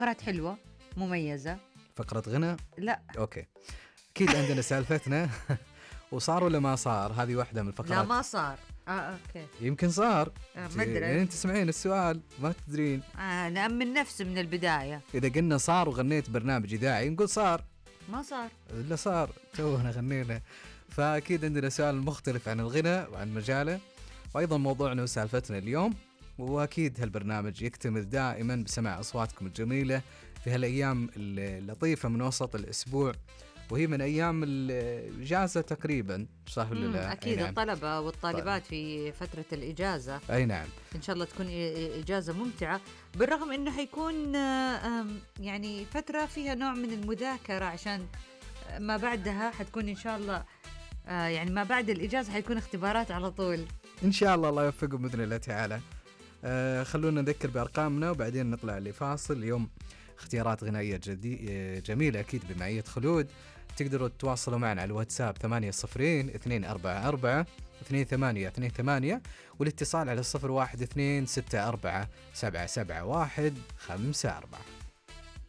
فقرات حلوة مميزة. فقرة غنى؟ لا أوكي، أكيد عندنا سالفتنا. وصار ولا ما صار؟ هذه واحدة من الفقرات. لا ما صار. أوكي يمكن صار. ما أدري يعني أنت تسمعين السؤال ما تدرين. نأمن نفسي من البداية. إذا قلنا صار وغنيت برنامج إذاعي نقول صار. ما صار. لا صار، تونا غنينا. فأكيد عندنا سؤال مختلف عن الغنى وعن مجاله، وأيضا موضوعنا وسالفتنا اليوم. وأكيد هالبرنامج يكتمل دائما بسماع أصواتكم الجميلة في هالأيام اللطيفة من وسط الأسبوع، وهي من أيام الإجازة تقريبا، صح ولا لا؟ أكيد نعم. الطلبة والطالبات في فترة الإجازة. أي نعم. إن شاء الله تكون إجازة ممتعة، بالرغم إنه حيكون يعني فترة فيها نوع من المذاكرة، عشان ما بعدها حتكون إن شاء الله يعني ما بعد الإجازة حيكون اختبارات على طول إن شاء الله. الله يوفقكم بإذن الله تعالى. خلونا نذكر بأرقامنا وبعدين نطلع لفاصل. اليوم اختيارات غنائية جميلة أكيد بمعية خلود. تقدروا تتواصلوا معنا على الواتساب 8002442828، والاتصال على 0126477154.